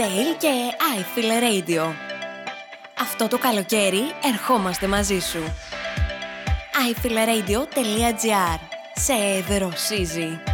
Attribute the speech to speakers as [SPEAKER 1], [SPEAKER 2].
[SPEAKER 1] Tale και iFeel Radio. Αυτό το καλοκαίρι ερχόμαστε μαζί σου. iFeelRadio.gr. Σε δροσίζει.